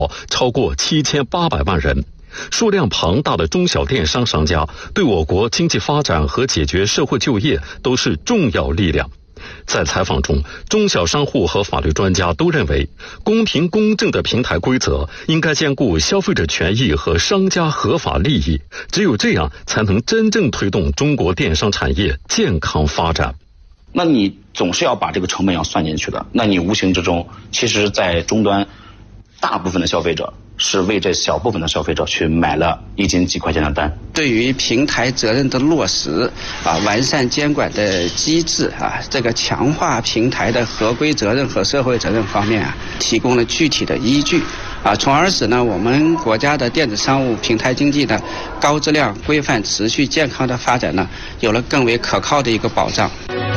超过7800万人。数量庞大的中小电商商家对我国经济发展和解决社会就业都是重要力量。在采访中，中小商户和法律专家都认为，公平公正的平台规则应该兼顾消费者权益和商家合法利益，只有这样才能真正推动中国电商产业健康发展。 那你总是要把这个成本要算进去的，那你无形之中，其实在终端，大部分的消费者是为这小部分的消费者去买了1斤几块钱的单。 对于平台责任的落实完善监管的机制这个强化平台的合规责任和社会责任方面提供了具体的依据从而使呢我们国家的电子商务平台经济的高质量、规范、持续、健康的发展呢有了更为可靠的一个保障。